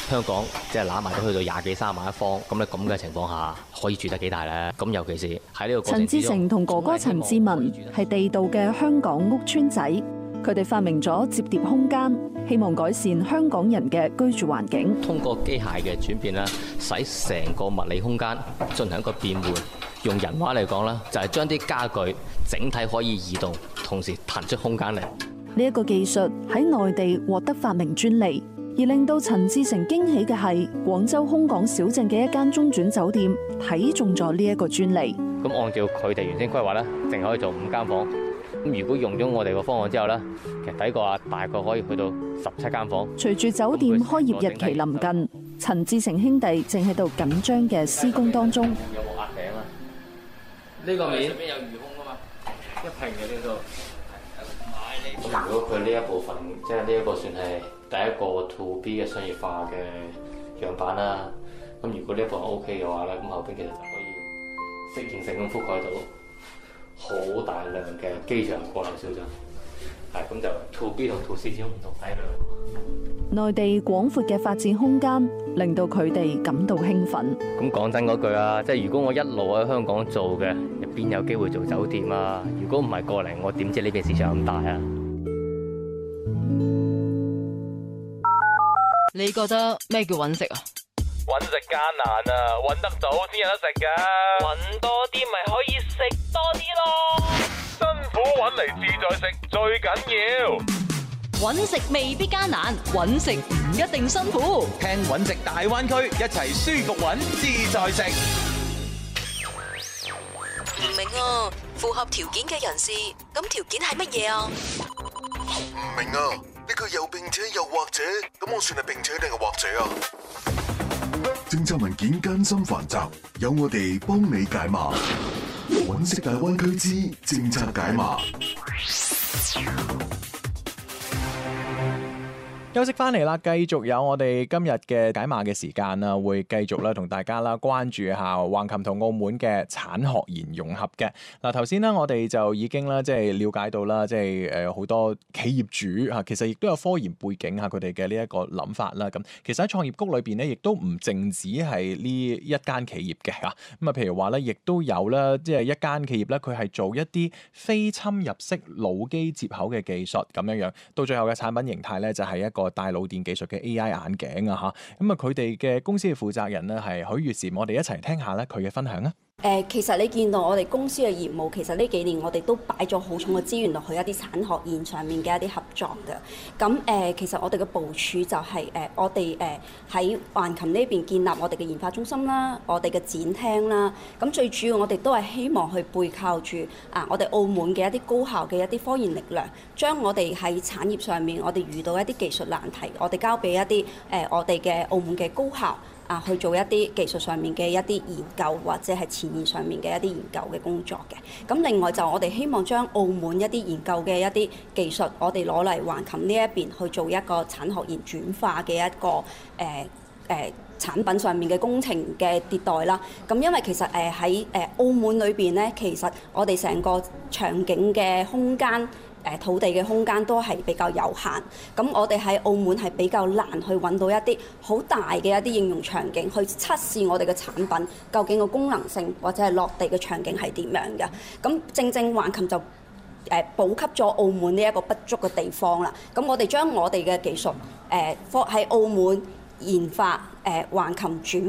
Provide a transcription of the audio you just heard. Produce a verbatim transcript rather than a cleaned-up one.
香港即係攬埋都去到廿幾三十萬一方，咁咧咁嘅情況下，可以住得幾大咧？咁尤其是喺呢個過程之中， 陳志成同哥哥陳志文係地道嘅香港屋邨仔，佢哋發明咗摺疊空間，希望改善香港人嘅居住環境。 通過機械嘅轉變咧，使成個物理空間進行一個變換。用人話嚟講啦，就係將啲家具整體可以移動，同時騰出空間嚟。 呢一個技術喺內地獲得發明專利，而令到陳志成驚喜嘅係，廣州空港小鎮嘅一間中轉酒店睇中咗呢一個專利。 咁按照佢哋原先規劃咧，淨可以做五間房。咁如果用咗我哋個方案之後咧，其實睇過啊，大概可以去到十七間房。 隨住酒店開業日期臨近，陳志成兄弟正喺度緊張嘅施工當中。 有冇壓頂啊？呢個面上邊有魚空啊嘛，一平嘅呢度。咁如果佢呢一部分，即係呢一個算係第一個 to B 嘅商業化嘅樣板啦。咁如果呢一部分 OK 嘅話咧，咁後邊其實就可以適應性咁覆蓋到好大量嘅機場過嚟小鎮。係咁就 to B 同 to C 之中唔同體量。 內地廣闊嘅發展空間令到佢哋感到興奮。 咁講真嗰句啊，即係如果我一路喺香港做嘅，邊有機會做酒店啊？如果唔係過嚟，我點知呢邊市場咁大啊？ 你覺得咩叫揾食啊？ 揾食艱難啊，揾得到先有得食㗎。揾多啲咪可以食多啲咯。辛苦揾嚟自在食最緊要。 揾食未必艱難，揾食唔一定辛苦。 聽揾食大灣區，一齊舒服揾自在食。 唔明啊，符合條件嘅人士，咁條件係乜嘢啊？ 唔明啊，呢句又並且又或者，咁我算係並且定係或者啊？政策文件艱辛繁雜，有我哋幫你解碼。揾食大灣區之政策解碼。 休息翻嚟啦，繼續有我哋今日嘅解碼嘅時間啦，會繼續咧同大家啦關注下橫琴同澳門嘅產學研融合嘅。嗱，頭先咧我哋就已經啦，即係了解到啦，即係誒好多企業主嚇，其實亦都有科研背景嚇，佢哋嘅呢一個諗法啦。咁其實喺創業谷裏邊咧，亦都唔淨止係呢一間企業嘅嚇。咁啊，譬如話咧，亦都有啦，即係一間企業咧，佢係做一啲非侵入式腦機接口嘅技術咁樣樣，到最後嘅產品形態咧就係一個大腦電技術嘅 A I 眼鏡啊嚇，咁啊佢哋嘅公司嘅負責人咧係許月嬋，我哋一齊聽下咧佢嘅分享啊。 誒，其實你見到我哋公司嘅業務，其實呢幾年我哋都擺咗好重嘅資源落去一啲產學研上面嘅一啲合作嘅。咁誒、呃，其實我哋嘅部署就係、是、誒、呃，我哋誒喺橫琴呢邊建立我哋嘅研發中心啦，我哋嘅展廳啦。咁最主要我哋都係希望去背靠住啊，我哋澳門嘅一啲高校嘅一啲科研力量，將我哋喺產業上面我哋遇到一啲技術難題，我哋交俾一啲誒、呃、我哋嘅澳門嘅高校。啊，去做一啲技術上面嘅一啲研究，或者係前沿上面嘅一啲研究嘅工作嘅。咁另外就我哋希望將澳門一啲研究嘅一啲技術，我哋攞嚟橫琴呢一邊去做一個產學研轉化嘅一個誒誒、呃呃、產品上面嘅工程嘅迭代啦。咁因為其實誒喺誒澳門裏邊咧，其實我哋成個場景嘅空間。誒土地嘅空間都係比較有限，咁我哋喺澳門係比較難去揾到一啲好大嘅一啲應用場景，去測試我哋嘅產品究竟個功能性或者係落地嘅場景係點樣嘅。咁正正橫琴就誒補給咗澳門呢一個不足嘅地方啦。咁我哋將我哋嘅技術誒科喺澳門研發誒橫琴轉